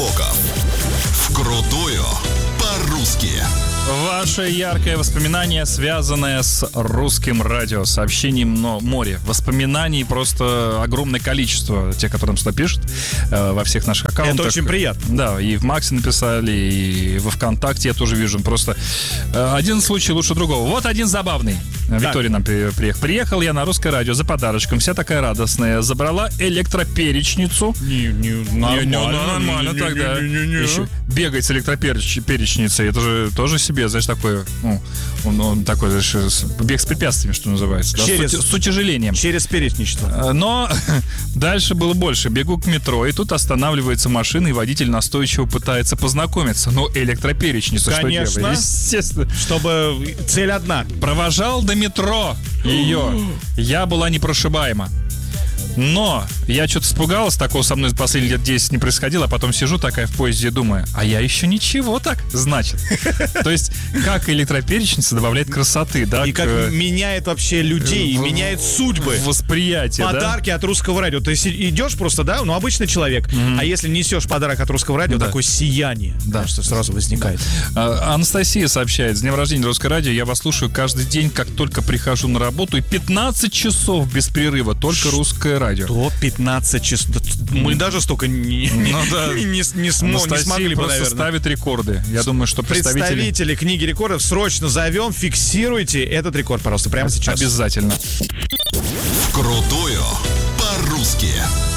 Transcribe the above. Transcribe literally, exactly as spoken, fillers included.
Набоков. Вкрутую по-русски. Ваше яркое воспоминание, связанное с русским радио, сообщением на море. Воспоминаний просто огромное количество, тех, которые нам сюда пишут э, во всеех наших аккаунтах. Это очень приятно. Да, и в Максе написали, и во ВКонтакте я тоже вижу. Просто э, один случай лучше другого. Вот один забавный. Виктория нам приехала. Приехал я на русское радио за подарочком, вся такая радостная. Забрала электроперечницу. Не, не, нормально, не, не, нормально не, тогда. не, не, не, не. Еще бегать с электроперечницей, это же тоже себе, знаешь, такое, ну, он, он такой, знаешь, бег с препятствиями, что называется. Да, Через, с, с утяжелением. Через перечничество. Но дальше было больше. Бегу к метро, и тут останавливается машина, и водитель настойчиво пытается познакомиться. Но электроперечница, конечно, что делает? Естественно. Чтобы цель одна. Провожал до метро ее. Я была непрошибаема. Но я что-то испугалась, такого со мной последние лет десять не происходило, а потом сижу такая в поезде и думаю, а я еще ничего так, значит. То есть, как электроперечница добавляет красоты, да? И к, как меняет вообще людей, в, меняет судьбы. Восприятие, подарки да? от русского радио. То есть идешь просто, да, ну обычный человек, mm-hmm. а если несешь подарок от русского радио, да. такое сияние, да, что сразу возникает. А, Анастасия сообщает, с днем рождения русское радио, я вас слушаю каждый день, как только прихожу на работу, и пятнадцать часов без перерыва, только Ш- русское радио. То пятнадцать часов. Мы даже столько не, ну, да. не, не, не, смо, не смогли бы, наверное. Ставит рекорды. Я думаю, что представители... Представители книги рекордов срочно зовем, фиксируйте этот рекорд, пожалуйста, прямо сейчас. Обязательно. Вкрутую по-русски.